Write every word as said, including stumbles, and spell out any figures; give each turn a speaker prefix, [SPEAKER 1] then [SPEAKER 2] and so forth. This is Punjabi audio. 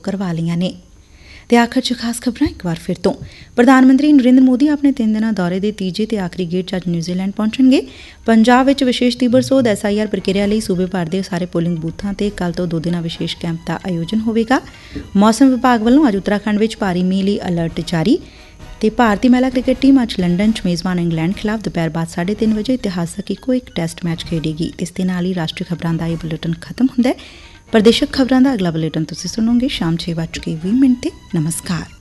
[SPEAKER 1] करवा लियां ने। ਤੇ ਆਖਰ 'ਚ ਖਾਸ ਖਬਰਾਂ ਇੱਕ ਵਾਰ ਫਿਰ ਤੋਂ। ਪ੍ਰਧਾਨ ਮੰਤਰੀ ਨਰਿੰਦਰ ਮੋਦੀ ਆਪਣੇ ਤਿੰਨ ਦਿਨਾਂ ਦੌਰੇ ਦੇ ਤੀਜੇ ਤੇ ਆਖਰੀ ਗੇੜ 'ਚ ਅੱਜ ਨਿਊਜ਼ੀਲੈਂਡ ਪਹੁੰਚਣਗੇ। ਪੰਜਾਬ ਵਿੱਚ ਵਿਸ਼ੇਸ਼ ਤੀਬਰ ਸੋਧ ਐਸ ਆਈ ਆਰ ਪ੍ਰਕਿਰਿਆ ਲਈ ਸੂਬੇ ਭਰ ਦੇ ਸਾਰੇ ਪੋਲਿੰਗ ਬੂਥਾਂ ਤੇ ਕੱਲ੍ਹ ਤੋਂ ਦੋ ਦਿਨਾਂ ਵਿਸ਼ੇਸ਼ ਕੈਂਪ ਦਾ ਆਯੋਜਨ ਹੋਵੇਗਾ। ਮੌਸਮ ਵਿਭਾਗ ਵੱਲੋਂ ਅੱਜ ਉੱਤਰਾਖੰਡ ਵਿੱਚ ਭਾਰੀ ਮੀਂਹ ਲਈ ਅਲਰਟ ਜਾਰੀ। ਤੇ ਭਾਰਤੀ ਮਹਿਲਾ ਕ੍ਰਿਕਟ ਟੀਮ ਅੱਜ ਲੰਡਨ 'ਚ ਮੇਜ਼ਬਾਨ ਇੰਗਲੈਂਡ ਖਿਲਾਫ ਦੁਪਹਿਰ ਬਾਅਦ ਸਾਢੇ ਤਿੰਨ ਵਜੇ ਇਤਿਹਾਸਕ ਇੱਕੋ ਇੱਕ ਟੈਸਟ ਮੈਚ ਖੇਡੇਗੀ। ਇਸ ਦੇ ਨਾਲ ਹੀ ਰਾਸ਼ਟਰੀ ਖਬਰਾਂ ਦਾ ਇਹ ਬੁਲੇਟਿਨ ਖਤਮ ਹੁੰਦਾ ਹੈ। ਪ੍ਰਦੇਸ਼ਕ ਖਬਰਾਂ ਦਾ ਅਗਲਾ ਬੁਲੇਟਿਨ ਤੁਸੀਂ ਸੁਣੋਗੇ ਸ਼ਾਮ ਛੇ ਵੱਜ ਕੇ ਵੀਹ ਮਿੰਟ ਤੇ। ਨਮਸਕਾਰ।